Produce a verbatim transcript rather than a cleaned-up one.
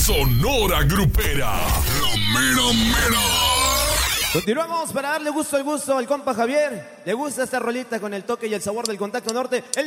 Sonora Grupera. Lo mero mero. Continuamos para darle gusto al gusto al compa Javier. Le gusta esta rolita con el toque y el sabor del Contacto Norte. El